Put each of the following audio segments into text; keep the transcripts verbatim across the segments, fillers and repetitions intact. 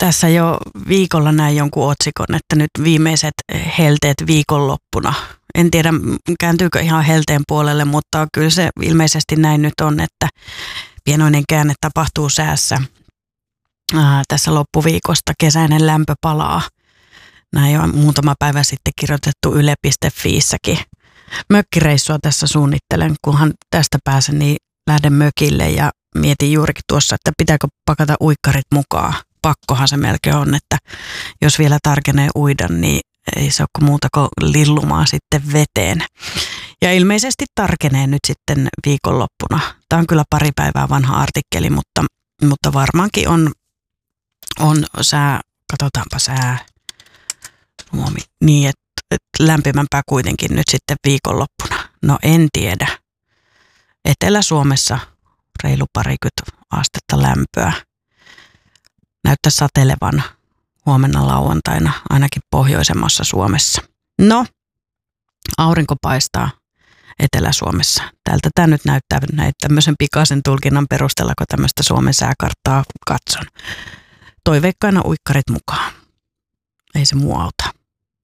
Tässä jo viikolla näin jonkun otsikon, että nyt viimeiset helteet viikonloppuna. En tiedä, kääntyykö ihan helteen puolelle, mutta kyllä se ilmeisesti näin nyt on, että pienoinen käänne tapahtuu säässä. Ää, tässä loppuviikosta kesäinen lämpö palaa. Näin on muutama päivä sitten kirjoitettu yle piste fiissäkin. Mökkireissua tässä suunnittelen, kunhan tästä pääsen, niin lähden mökille ja mietin juurikin tuossa, että pitääkö pakata uikkarit mukaan. Pakkohan se melkein on, että jos vielä tarkenee uida, niin ei se ole kuin muuta kuin lillumaan sitten veteen. Ja ilmeisesti tarkenee nyt sitten viikonloppuna. Tämä on kyllä pari päivää vanha artikkeli, mutta, mutta varmaankin on, on sää, katsotaanpa sää, Suomi, niin että et lämpimämpää kuitenkin nyt sitten viikonloppuna. No en tiedä. Etelä-Suomessa reilu parikymmentä astetta lämpöä. Näyttää satelevan huomenna lauantaina, ainakin pohjoisemmassa Suomessa. No, aurinko paistaa Etelä-Suomessa. Tältä tämä nyt näyttää näin tämmöisen pikaisen tulkinnan perusteella, kun tämmöistä Suomen sääkarttaa katson. Toiveikkaina uikkarit mukaan. Ei se muu auta.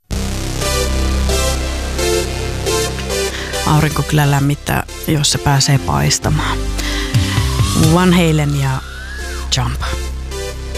Aurinko kyllä lämmittää, jos se pääsee paistamaan. Van Halen ja Jump.